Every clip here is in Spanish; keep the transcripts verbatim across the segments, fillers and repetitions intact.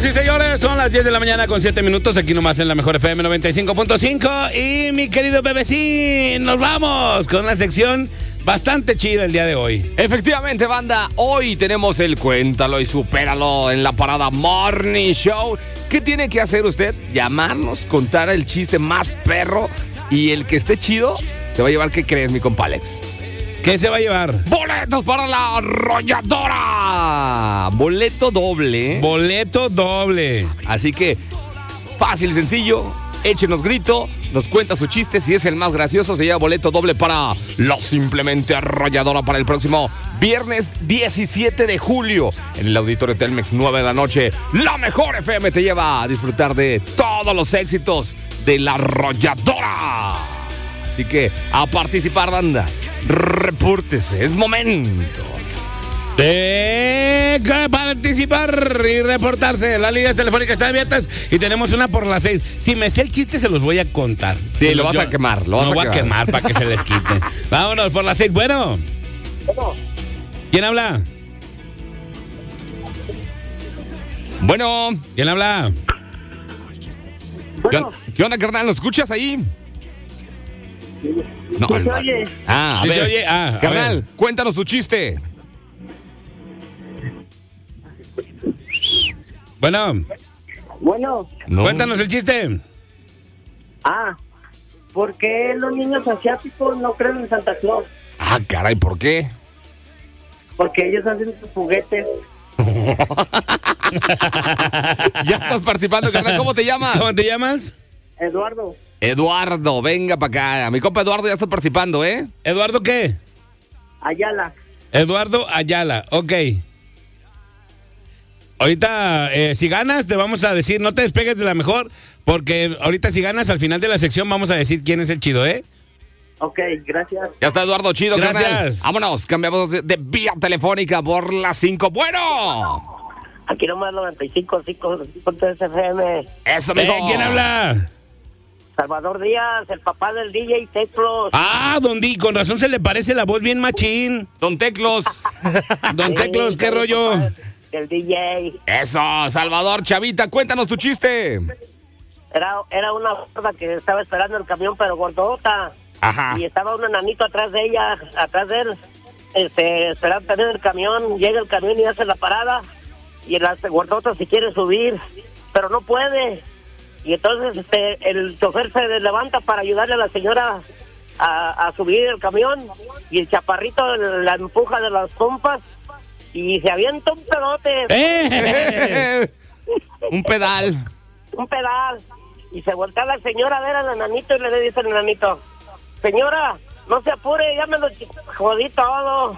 Señoras y señores, son las diez de la mañana con siete minutos, aquí nomás en la mejor F M noventa y cinco punto cinco. Y mi querido bebecín, nos vamos con una sección bastante chida el día de hoy. Efectivamente, banda, hoy tenemos el Cuéntalo y Supéralo en la parada Morning Show. ¿Qué tiene que hacer usted? Llamarnos, contar el chiste más perro, y el que esté chido te va a llevar, ¿qué crees, mi compa Alex? ¿Qué se va a llevar? ¡Boletos para la arrolladora! Boleto doble. Boleto doble. Así que, fácil y sencillo, échenos grito, nos cuenta su chiste. Si es el más gracioso, se lleva boleto doble para la Simplemente Arrolladora para el próximo viernes diecisiete de julio en el Auditorio Telmex, nueve de la noche. La mejor F M te lleva a disfrutar de todos los éxitos de la Arrolladora. Así que, a participar, banda. Repórtese, es momento de participar y reportarse. Las líneas telefónicas están abiertas y tenemos una por las seis. Si me sé el chiste, se los voy a contar. Sí, lo vas Yo, a quemar. Lo vas no a voy quemar. a quemar para que se les quite. Vámonos por las seis. Bueno. Bueno. ¿Quién habla? Bueno. ¿Quién habla? Bueno. ¿Qué, ¿Qué onda, carnal? ¿Lo escuchas ahí? No, ¿Sí se oye? Ah, a ¿Sí ver. se oye? Ah, carnal, cuéntanos su chiste. Bueno. Bueno. No. Cuéntanos el chiste. Ah, ¿por qué los niños asiáticos no creen en Santa Claus? Ah, caray, ¿por qué? Porque ellos hacen sus juguetes. Ya estás participando, carnal. ¿Cómo te llamas? ¿Cómo te llamas? Eduardo. Eduardo, venga para acá. Mi compa Eduardo ya está participando, ¿eh? ¿Eduardo qué? Ayala. Eduardo Ayala, ok. Ahorita, eh, si ganas, te vamos a decir, no te despegues de la mejor, porque ahorita si ganas, al final de la sección vamos a decir quién es el chido, ¿eh? Ok, gracias. Ya está Eduardo, chido, Gracias. carnal. Vámonos, cambiamos de, de vía telefónica por las cinco. ¡Bueno! Aquí nomás noventa y cinco punto tres F M. Eso, Eh, mijo. ¿Quién habla? Salvador Díaz, el papá del D J Teclos. Ah, don Di, con razón se le parece la voz bien machín. Don Teclos. Don Sí, Teclos, ¿qué soy el rollo? papá Del D J. Eso, Salvador, chavita, cuéntanos tu chiste. Era, era una gorda que estaba esperando el camión, pero gordota. Ajá. Y estaba un enanito atrás de ella, atrás de él, este, esperando tener el camión. Llega el camión y hace la parada. Y la gordota se quiere subir, pero no puede. Y entonces este, el chofer se levanta para ayudarle a la señora a, a subir el camión. Y el chaparrito la empuja de las pompas y se avienta un pedote. ¡Eh! Un pedal. Un pedal. Y se voltea la señora a ver al enanito y le dice al enanito: señora, no se apure, ya me lo jodí todo.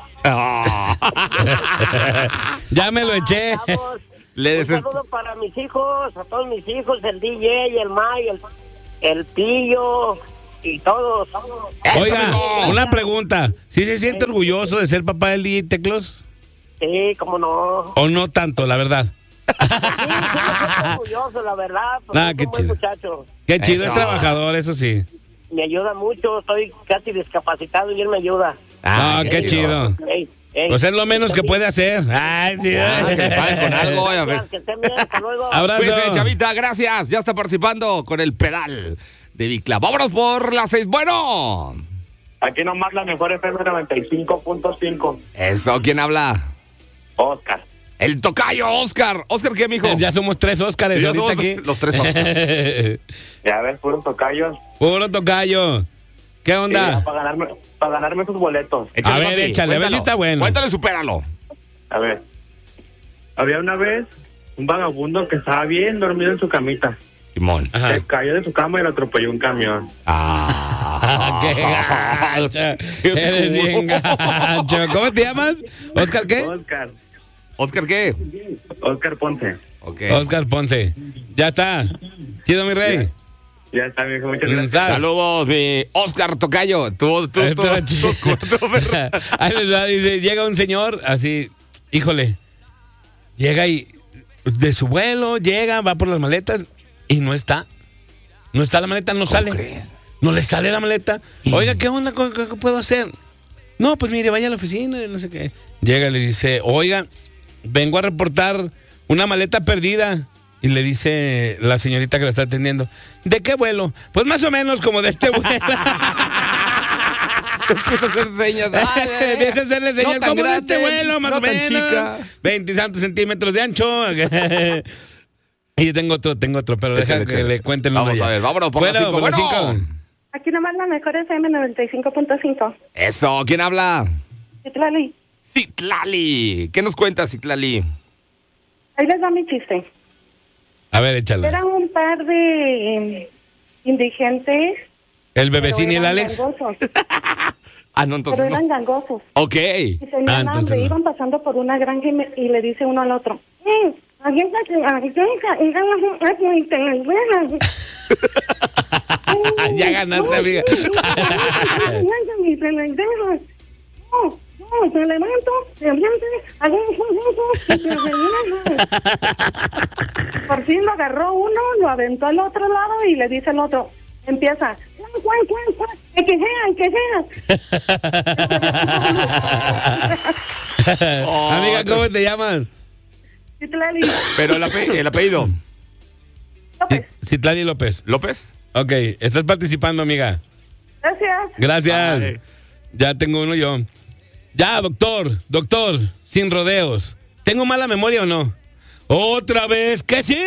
Ya me lo eché. Vamos. Le Un des... saludo para mis hijos, a todos mis hijos, el D J, el May, el, el Pillo y todos. Oiga, amigo. una pregunta. ¿Sí se siente orgulloso de ser papá del D J Teclos? Sí, cómo no. ¿O no tanto, la verdad? Sí, sí, me siento orgulloso, la verdad. Porque Ah, es qué un buen chido. muchacho. Qué chido, Eso. es trabajador, eso sí. Me ayuda mucho, estoy casi discapacitado y él me ayuda. Ah, qué chido. Ey, ey. Pues es lo menos que puede hacer. Ay, sí. Ah, que le paguen con algo, a ver. Gracias, que estén bien, hasta luego. Abrazo. Cuídense, chavita, gracias. Ya está participando con el pedal de Bicla. Vámonos por las seis. Bueno. Aquí nomás la mejor F M noventa y cinco punto cinco. Eso, ¿quién habla? Oscar. El tocayo, Oscar. ¿Oscar qué, mijo? Ya somos tres Óscares Ya ahorita somos aquí. los tres Óscares. Ya ves, puro tocayos. Puro tocayo. ¿Qué Sí, onda? para ganarme, para ganarme esos boletos. Échale, A ver, papi, échale, a ver cuéntalo. si está bueno. Cuéntale, supéralo. A ver. Había una vez un vagabundo que estaba bien dormido en su camita. Simón. Ajá. Se cayó de su cama y lo atropelló un camión. Ah. ¡Qué gacho! Eres bien gacho. ¿Cómo te llamas? ¿Óscar qué? Oscar. ¿Oscar qué? Oscar Ponce. Ok. Óscar Ponce. Ya está. Chido, mi rey. Ya está, mijo. Muchas Mm, gracias. sas. Saludos, mi Oscar Tocayo. Tú, tú, tú. Esto es tú, chido. tú, tú, ¿verdad? Ahí les va, dice, llega un señor así, híjole, llega y de su vuelo, llega, va por las maletas y no está. No está la maleta, no sale. crees? No le sale la maleta. Oiga, ¿qué onda? ¿Qué, qué- qué puedo hacer? No, pues mire, vaya a la oficina y no sé qué. Llega y le dice, oiga, vengo a reportar una maleta perdida. Y le dice la señorita que la está atendiendo, ¿de qué vuelo? Pues más o menos como de este vuelo. Empieza a hacer señas. Ay, ay, Empieza a hacerle señas no tan como grande, de este vuelo, más no o tan menos. chica. Veintitantos centímetros de ancho. Y yo tengo otro, tengo otro, pero Échale, deja que échale. le cuenten Vamos uno a ya. ver, vámonos por bueno, las cinco. por las Bueno. cinco. Aquí nomás la mejor es M noventa y cinco punto cinco. Eso, ¿quién habla? Citlali, Citlali. ¿Qué nos cuentas, Citlali? ahí les va mi chiste. A ver, échala. Eran un par de eh, indigentes. ¿El bebecín y el pero eran Alex? gangosos, Ah, no, entonces pero eran no. gangosos. Ok. Y tenían Ah, entonces hambre, no. iban pasando por una granja y, me- y le dice uno al otro, "Eh, aquí está tu- aquí está, y gana- es muy buena". Ya ganaste, amiga. No, no, me levanto, me aviento, hago un y me regresa. Por fin lo agarró uno, lo aventó al otro lado y le dice al otro, empieza, "Cuan, cuan, cuan, cuan, el que sea, el que sea". Oh, Amiga, ¿cómo te llamas? Citlali Pero el, ape- el apellido. López, Citlali López. ¿López? Ok, estás participando, amiga. gracias. Gracias. Ay. Ya tengo uno yo. Ya, doctor, doctor, sin rodeos. ¿Tengo mala memoria o no? Otra vez que sí.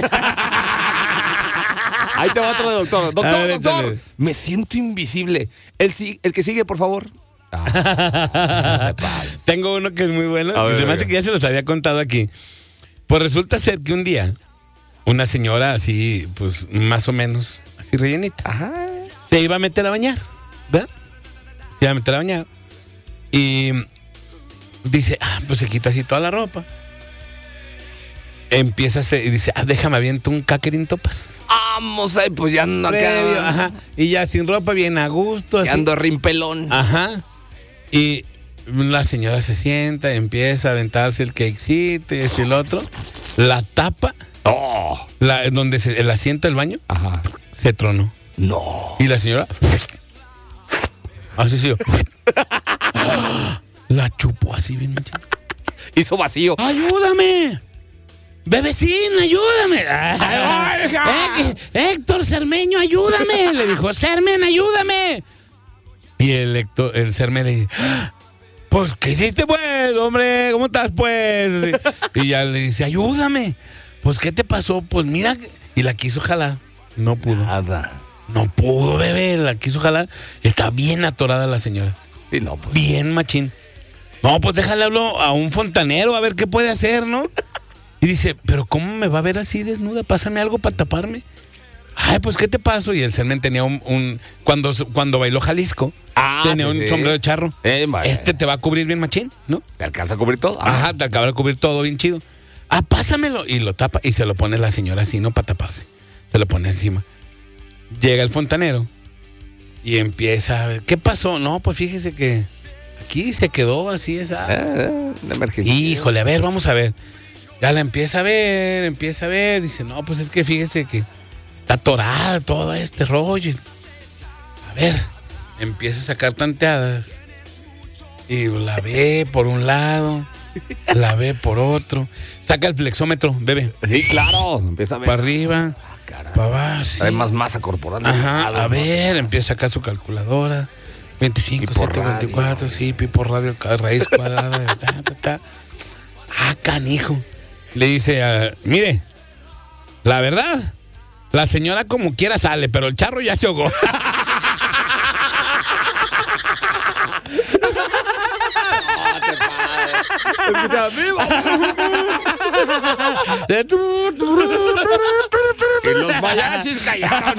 Ahí te va otro de doctor. Doctor, A ver, doctor. échale. Me siento invisible. El, si- el que sigue, por favor. Ah, te pases. Tengo uno que es muy bueno. A que ver, se me venga. hace que ya se los había contado aquí. Pues resulta ser que un día, una señora así, pues más o menos, así rellenita, Ajá. se iba a meter a bañar, ¿verdad? Se iba a meter a bañar. Y dice, ah, pues se quita así toda la ropa. Empieza a hacer, y dice, ah, déjame aviento un catering topas. Vamos ahí, pues ya ando acá. Previo, ajá. Y ya sin ropa, bien a gusto, Ya así. ando rimpelón. Ajá. Y la señora se sienta, empieza a aventarse el cakecito y esto y el otro. La tapa, Oh. la, donde se, el asiento del baño, Ajá. se tronó. No. Y la señora, así sí. La chupó así bien manchada. Hizo vacío. ¡Ayúdame! ¡Bebecín, ayúdame! Ay, hija. Eh, Héctor Cermeño, ayúdame. Le dijo, Cermen, ayúdame. Y el, Héctor, el Cermen le dice, pues, ¿qué hiciste, pues, hombre? ¿Cómo estás, pues? Y ya le dice, ayúdame. Pues, ¿qué te pasó? Pues, mira. Y la quiso jalar. No pudo. Nada. No pudo, bebé. La quiso jalar. Está bien atorada la señora. Sí, no, pues. Bien machín. No, pues déjale hablo a un fontanero a ver qué puede hacer, ¿no? Y dice, pero ¿cómo me va a ver así desnuda? Pásame algo para taparme. Ay, pues, ¿qué te pasó? Y el Cermen tenía un... un- cuando, cuando bailó Jalisco, Ah, tenía sí, un sí. sombrero de charro. Eh, vaya. Este te va a cubrir bien machín, ¿no? ¿Te alcanza a cubrir todo? Ajá, te acaba de cubrir todo bien chido. Ah, pásamelo. Y lo tapa y se lo pone la señora así, ¿no? Para taparse. Se lo pone encima. Llega el fontanero y empieza a ver, ¿qué pasó? No, pues fíjese que aquí se quedó así esa... Eh, una emergencia. Híjole, a ver, vamos a ver. Ya la empieza a ver, empieza a ver. Dice, no, pues es que fíjese que está atorada todo este rollo. A ver, empieza a sacar tanteadas. Y la ve por un lado, la ve por otro. Saca el flexómetro, bebé. Sí, claro. Empieza a ver. Para arriba, Caray. para abajo. sí. Trae más masa corporal. Ajá, Algo, a ¿no? ver, empieza a sacar su calculadora. veinticinco, Pi por siete, veinticuatro, radio. sí, pi por radio, ca- raíz cuadrada. de ta, ta, ta. Ah, canijo. Le dice, ah, mire, la verdad, la señora como quiera sale, pero el charro ya se ahogó. Escucha, vivo. Y los mariachis callaron.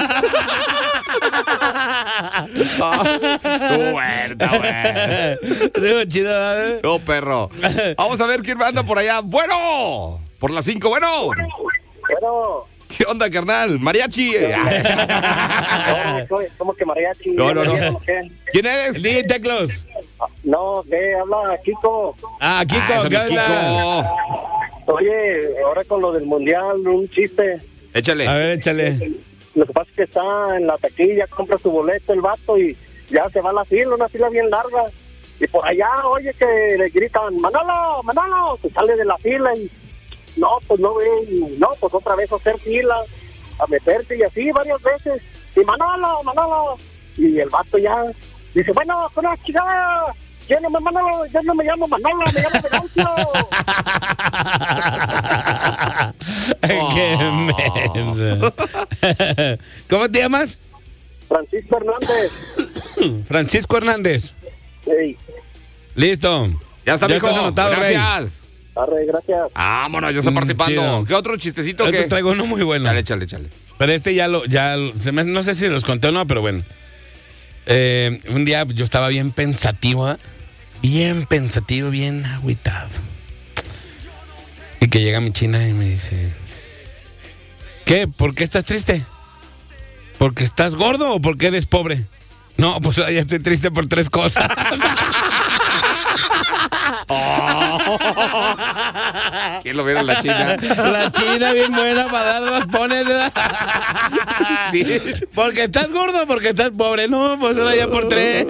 Ah, estuvo bueno, está bueno. Estuvo chido, ¿eh? No, perro. Vamos a ver quién anda por allá. Bueno, por las cinco, bueno. Bueno, ¿Qué onda, carnal? Mariachi. no, soy- ¿cómo que mariachi? No, no, no. ¿O qué? ¿Quién eres? Sí, Teclos. No, ¿qué? Habla Kiko. Ah, Kiko, Ah, ese ¿qué mi onda? Kiko. Oye, ahora con lo del mundial, un chiste. Échale. A ver, échale. Lo que pasa es que está en la taquilla, compra su boleto el vato y ya se va a la fila, una fila bien larga. Y por allá, oye, que le gritan, Manolo, Manolo, se sale de la fila y No, pues no ven, no, pues otra vez a hacer fila, a meterse y así varias veces. Y Manolo, Manolo. Y el vato ya dice, bueno, con la chingada, yo no me Manolo, yo no me llamo Manolo, me llamo Venancio. ¡Qué menso! ¿Cómo te llamas? Francisco Hernández. Francisco Hernández. Sí. Listo. Ya está, mijo. estás anotado, Rey. Gracias. Arre, gracias. Vámonos, yo estoy Mm, participando. chido. ¿Qué otro chistecito Yo que? te traigo uno muy bueno. Chale, chale, chale. Pero este ya lo, ya lo- se me- no sé si los conté o no, pero bueno. Eh, un día yo estaba bien pensativo, ¿eh? bien pensativo, bien agüitado. Y que llega mi china y me dice, ¿qué? ¿Por qué estás triste? ¿Porque estás gordo o porque eres pobre? No, pues ya estoy triste por tres cosas. ¿Quién lo viera en la China? La china bien buena para dar raspones. ¿verdad? Sí. Porque estás gordo, porque estás pobre. No, pues ahora ya por tres.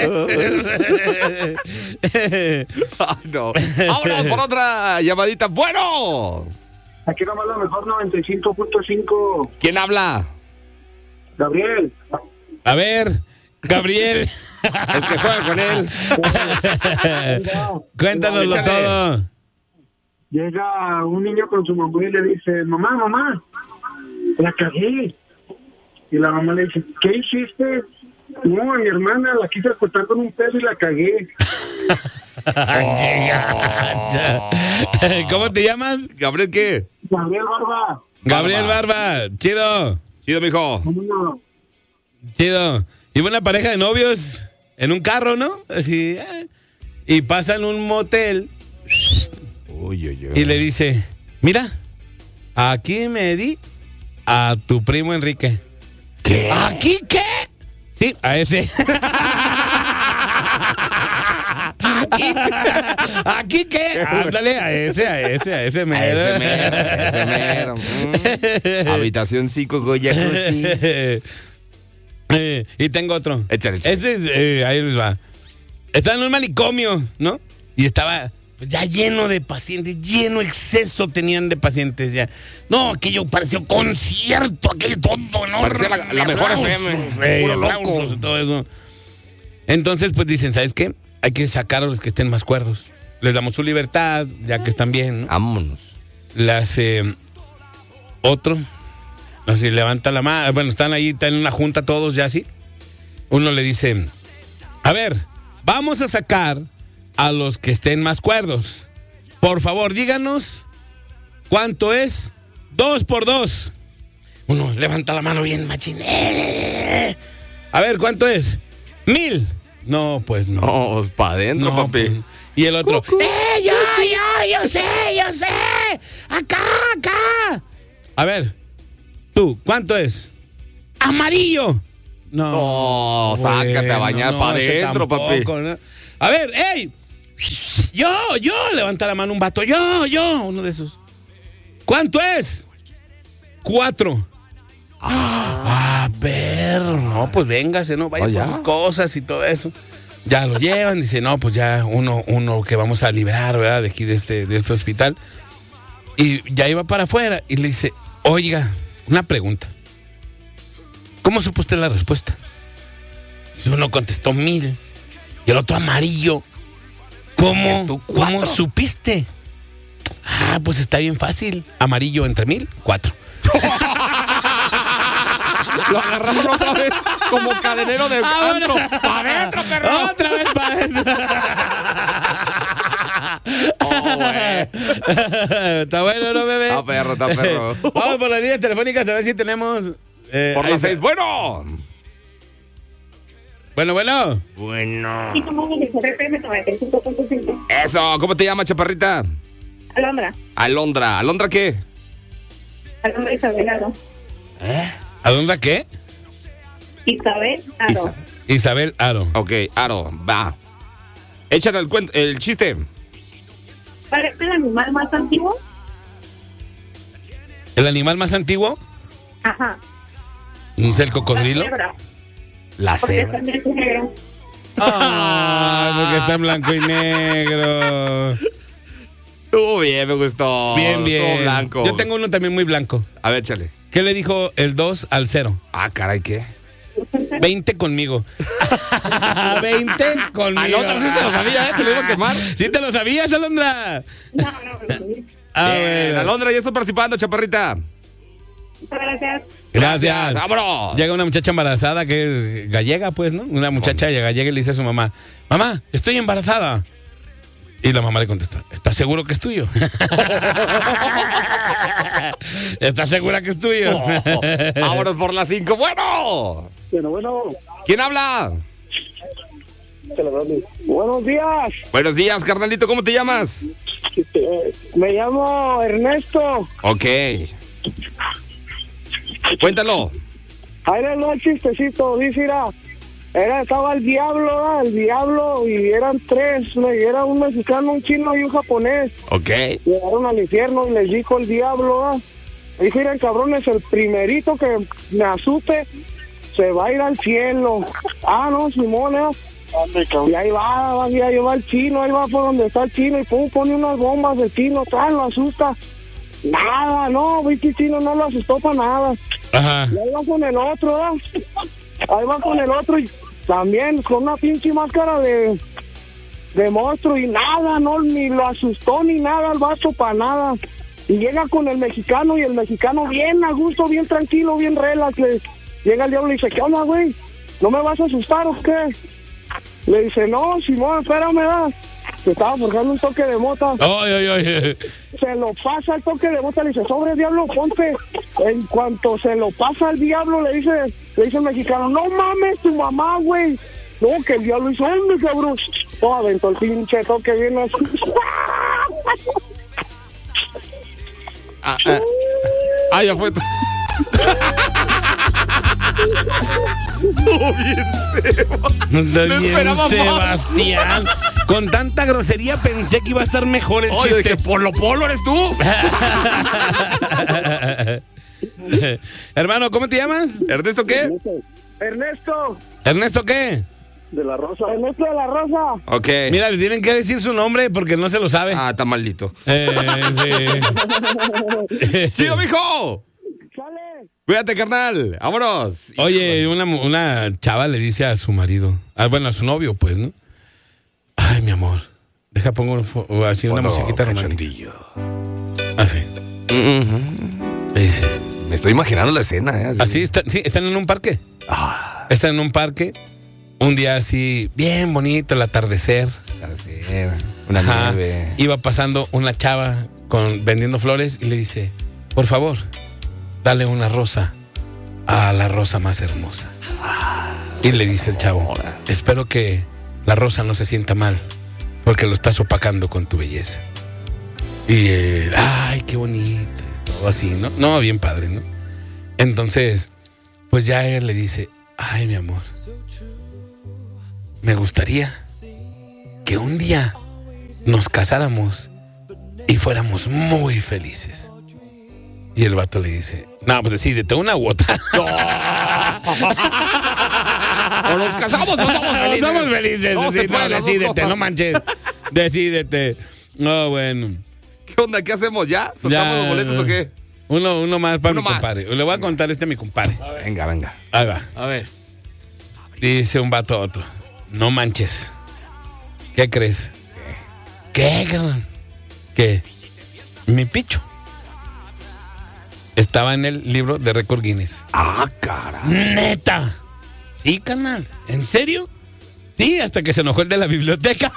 Ay, no. Vámonos por otra llamadita. Bueno. Aquí nomás lo mejor noventa y cinco punto cinco. ¿Quién habla? Gabriel. A ver, Gabriel. El que juega con él. Cuéntanoslo Échale. todo. Llega un niño con su mamá y le dice, mamá, mamá, la cagué. Y la mamá le dice, ¿qué hiciste? No, a mi hermana la quise cortar con un peso y la cagué. ¿Cómo te llamas? ¿Gabriel qué? Gabriel Barba. Gabriel Barba. Chido, Chido, mijo. Vámonos. chido. Y una pareja de novios en un carro, ¿no? Así. eh, Y pasan un motel Uy, uy, uy. y le dice, mira, aquí me di a tu primo Enrique. ¿Qué? ¿Aquí qué? Sí, a ese. ¿Aquí, ¿Aquí qué? Ándale, a ese, a ese, a ese A mero. ese mero, ese mero. Mm. Habitación cinco, Goya Cruci. Eh, y tengo otro. Échale, échale. Este, eh, ahí les va. Estaba en un manicomio, ¿no? Y estaba ya lleno de pacientes, lleno exceso tenían de pacientes ya. No, aquello pareció concierto, aquello todo enorme. Parecía la- la mejor F M, eh, puro loco. aplausos y todo eso. Entonces, pues dicen, ¿sabes qué? Hay que sacar a los que estén más cuerdos. Les damos su libertad, ya que están bien, ¿no? Vámonos. Las eh, otro, no sé, levanta la mano, bueno, están ahí, están en una junta todos ya así. Uno le dice, a ver, vamos a sacar a los que estén más cuerdos. Por favor, díganos cuánto es dos por dos. Uno levanta la mano bien machín. ¡Eh! A ver, ¿cuánto es? Mil. No, pues no. No, para adentro, No, papi. pues, y el otro, ¡eh, yo, yo, yo sé, yo sé! ¡Acá, acá! A ver, tú, ¿cuánto es? ¡Amarillo! No, sácate a bañar pa' es que adentro, papi. tampoco, ¿no? A ver, ¡ey! Yo, yo, levanta la mano un vato, yo, yo, uno de esos. ¿Cuánto es? Cuatro. Ah, a ver, no, pues véngase, ¿no? Vaya Oh, por ya. sus cosas y todo eso. Ya lo llevan, dice, no, pues ya uno, uno que vamos a librar, ¿verdad? De aquí, de este, de este hospital. Y ya iba para afuera y le dice, oiga, una pregunta. ¿Cómo supo usted la respuesta? Si uno contestó mil y el otro amarillo. ¿Cómo, tú ¿cómo cuatro? supiste? Ah, pues está bien fácil. Amarillo entre mil, cuatro. Lo agarraron otra vez como cadenero de Ah, antro. bueno. ¡Pa' adentro, perro! Otra vez para adentro. Oh, güey. Está bueno, ¿no, bebé? Está perro, está perro. Vamos por las líneas telefónicas a ver si tenemos... eh, Por ahí las está. seis. Bueno. Bueno, bueno. Bueno. Y como en el R P M noventa y cinco punto cinco. Eso, ¿cómo te llamas, chaparrita? Alondra. Alondra. ¿Alondra qué? Alondra Isabel Aro. ¿A dónde qué? Isabel Aro. Isa. Isabel Aro. Ok, Aro, va. Échale el, cuento, el chiste. ¿Cuál es el animal más antiguo? ¿El animal más antiguo? Ajá. ¿Es el cocodrilo? La cebra. La Porque cebra. también es negro. Ah, porque está en blanco y negro. Estuvo bien, me gustó. Bien, bien. Estuvo blanco. Yo tengo uno también muy blanco. A ver, chale. ¿Qué le dijo el dos al cero? Ah, caray, ¿qué? veinte conmigo. veinte conmigo. Al otro sí se lo sabía, ¿eh? Te lo iba a quemar. ¿Sí te lo sabías, Alondra? No, no, no. Ah, Bien, bueno. Alondra, ya estás participando, chaparrita. Muchas gracias. Gracias. ¡Vámonos! Llega una muchacha embarazada que es gallega, pues, ¿no? Una muchacha gallega y le dice a su mamá, mamá, estoy embarazada. Y la mamá le contesta, ¿estás seguro que es tuyo? ¿Estás segura que es tuyo? Oh, vámonos por las cinco. Bueno. Bueno, bueno. ¿Quién habla? Buenos días. Buenos días, carnalito. ¿Cómo te llamas? Eh, me llamo Ernesto. Ok. Cuéntalo. Ahí era el chistecito, dice, era, era, estaba el diablo, ¿verdad? El diablo, y eran tres, ¿no? Y era un mexicano, un chino y un japonés. Ok. Llegaron al infierno y les dijo el diablo, ¿verdad? Dijo, miren, cabrones, el primerito que me asuste se va a ir al cielo. Ah, no, Simón, ¿eh? Y ahí va, va, y ahí va el chino, ahí va por donde está el chino, y pum, pone unas bombas de chino, tal, lo asusta. Nada, no, viste, chino no lo asustó para nada. Ajá. Y ahí va con el otro, ¿verdad? Ahí va con el otro y también con una pinche máscara de, de monstruo y nada, no, ni lo asustó ni nada el vato para nada. Y llega con el mexicano y el mexicano bien a gusto, bien tranquilo, bien relax. Le, llega el diablo y dice, ¿qué onda, güey? ¿No me vas a asustar o qué? Le dice, no, Simón, espérame, ¿verdad? Se estaba forjando un toque de mota. Ay, ay, ay. Se lo pasa el toque de mota, le dice, sobre diablo, ponte. En cuanto se lo pasa al diablo, le dice, le dice el mexicano, no mames, tu mamá, güey. No, que el diablo dice, ¡hombre, cabrón! Oh, aventó el pinche toque bien así. Ah, ah. ah ya fue. Anda Me bien, esperaba más. Sebastián. Con tanta grosería pensé que iba a estar mejor el Oye, chiste. que Polo Polo eres tú. Hermano, ¿cómo te llamas? ¿Ernesto qué? Ernesto, ¿Ernesto qué? de la Rosa. Ernesto de la Rosa. Ok. Mira, le tienen que decir su nombre porque no se lo sabe. Ah, está maldito. Eh, sí. ¡Chido, mijo! Sale. Cuídate, carnal. Vámonos. Oye, una, una chava le dice a su marido, ah, bueno, a su novio, pues, ¿no? Ay, mi amor, deja pongo un fo- así una Bueno, musiquita romántica. cachondillo. Así. Mm-hmm. Le dice, Me estoy imaginando la escena, ¿eh? así está, sí, están en un parque. Ah, Están en un parque, un día así, bien bonito, el atardecer. sí, una Ajá. nieve. Iba pasando una chava con, vendiendo flores y le dice, por favor, dale una rosa a la rosa más hermosa. Y le dice el chavo, espero que la rosa no se sienta mal, porque lo estás opacando con tu belleza. Y, eh, ay, qué bonito, y todo así, ¿no? No, bien padre, ¿no? Entonces, pues ya él le dice, ay, mi amor, me gustaría que un día nos casáramos y fuéramos muy felices. Y el vato le dice, no, pues decídete, una u otra. O nos casamos o somos felices. Somos felices, No, sí, se no, pueden las dos decídete, cosas. no manches. Decídete. No, bueno. ¿Qué onda? ¿Qué hacemos ya? ¿Soltamos Ya, los boletos o qué? Uno, uno más para Uno mi más. compadre. Le voy a contar este a mi compadre. Venga, venga. Ahí va. A ver. Dice un vato a otro. No manches. ¿Qué crees? ¿Qué? ¿Qué? ¿Qué? Mi picho estaba en el libro de récord Guinness. Ah, cara. ¡Neta! Sí, canal. ¿En serio? Sí, hasta que se enojó el de la biblioteca.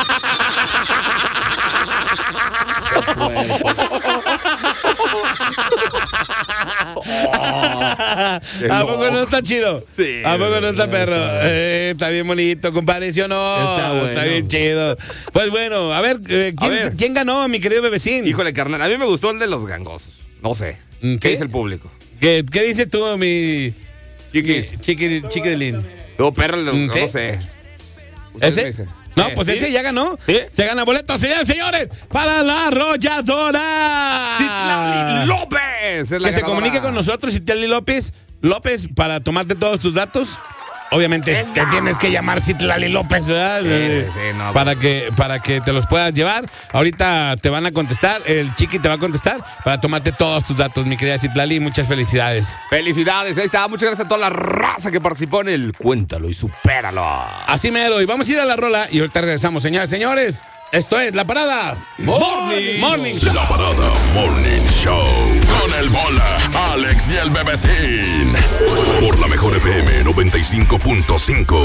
¿A poco no está chido? Sí. ¿A poco no está perro? Eh, está bien bonito, compadre, ¿sí o no? Está bueno. bien chido. Pues bueno, a ver, eh, ¿quién, A ver. ¿quién ganó, mi querido bebecín? Híjole, carnal. A mí me gustó el de los gangosos. No sé. ¿Sí? ¿Qué dice el público? ¿Qué, qué dices tú, mi Chiquis. chiqui, chiquilín? No, perro, no, ¿Sí? no sé. Ustedes me ¿Ese? dicen. No, ¿Eh? pues ¿Sí? ese ya ganó. ¿Sí? Se gana boletos, señores, señores, para la arrolladora. Citlali López. Es la Que se ganadora. comunique con nosotros, Citlali López, López, para tomarte todos tus datos obviamente Venga. te tienes que llamar Citlali López, ¿verdad? Sí, Eh, sí, no, para que para que te los puedas llevar. Ahorita te van a contestar, el Chiqui te va a contestar para tomarte todos tus datos, mi querida Citlali. Muchas felicidades. Felicidades, ahí está. Muchas gracias a toda la raza que participó en el Cuéntalo y Supéralo. Así mero, y vamos a ir a la rola y ahorita regresamos, señoras y señores. Esto es La Parada Morning. Morning Show. La Parada Morning Show. Con el Bola, Alex y el Bebecín. Por la mejor F M noventa y cinco punto cinco.